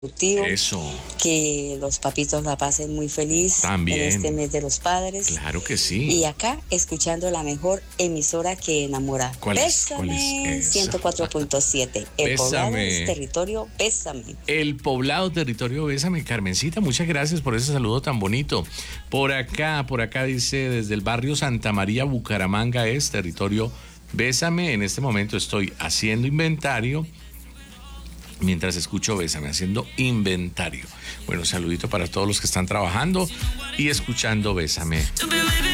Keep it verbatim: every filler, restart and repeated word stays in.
Eso. Que los papitos la pasen muy feliz También. en este mes de los padres. Claro que sí. Y acá, escuchando la mejor emisora que enamora. ¿Cuál es? ¿Cuál Bésame, es? Eso. ciento cuatro punto siete. El poblado Bésame. es territorio, bésame. El poblado territorio Bésame. Carmencita, muchas gracias por ese saludo tan bonito. Por acá, por acá dice, desde el barrio Santa María, Bucaramanga es territorio Bésame. En este momento estoy haciendo inventario mientras escucho Bésame, haciendo inventario. Bueno, saludito para todos los que están trabajando y escuchando Bésame.